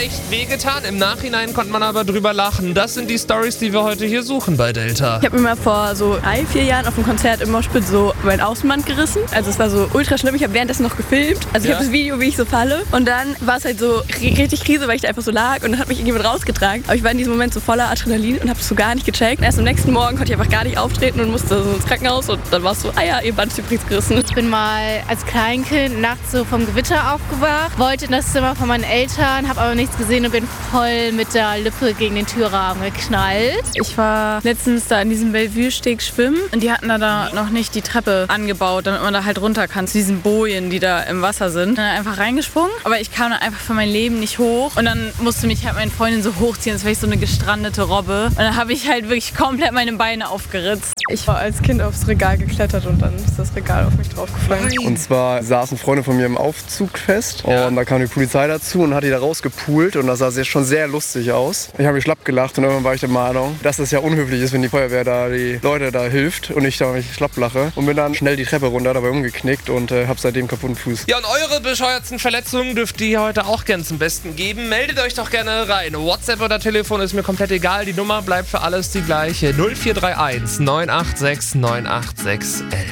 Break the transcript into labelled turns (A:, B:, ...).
A: echt wehgetan. Im Nachhinein konnte man aber drüber lachen. Das sind die Storys, die wir heute hier suchen bei Delta.
B: Ich habe mir mal vor so 3-4 Jahren auf einem Konzert im Moshpit so mein Außenband gerissen. Also es war so ultra schlimm. Ich habe währenddessen noch gefilmt. Also ich habe das Video, wie ich so falle. Und dann war es halt so richtig Krise, weil ich da einfach so lag. Und dann hat mich irgendjemand rausgetragen. Aber ich war in diesem Moment so voller Adrenalin und habe es so gar nicht gecheckt. Und erst am nächsten Morgen konnte ich einfach gar nicht auftreten und musste so ins Krankenhaus. Und dann war es so, ihr Band ist übrigens gerissen.
C: Ich bin mal als Kleinkind nachts so vom Gewitter aufgewacht, wollte in das Zimmer von meinen Eltern, habe aber nichts gesehen und bin voll mit der Lippe gegen den Türrahmen geknallt.
D: Ich war letztens da in diesem Bellevue-Steg schwimmen und die hatten da noch nicht die Treppe angebaut, damit man da halt runter kann zu diesen Bojen, die da im Wasser sind. Dann einfach reingesprungen, aber ich kam dann einfach für mein Leben nicht hoch und dann musste mich halt meine Freundin so hochziehen, als wäre ich so eine gestrandete Robbe. Und dann habe ich halt wirklich komplett meine Beine aufgeritzt.
B: Ich war als Kind aufs Regal geklettert und dann ist das Regal auf mich draufgefallen.
E: Und zwar saßen Freunde von mir im Aufzug fest und da kam die Polizei dazu und hat die da rausgepult und das sah schon sehr lustig aus. Ich habe mich schlapp gelacht und irgendwann war ich der Meinung, dass es ja unhöflich ist, wenn die Feuerwehr da die Leute da hilft und ich da mich schlapp lache und bin dann schnell die Treppe runter, dabei umgeknickt und habe seitdem kaputten Fuß.
A: Ja, und eure bescheuertsten Verletzungen dürft ihr heute auch gern zum Besten geben. Meldet euch doch gerne rein. WhatsApp oder Telefon ist mir komplett egal. Die Nummer bleibt für alles die gleiche. 0431 986 986 11.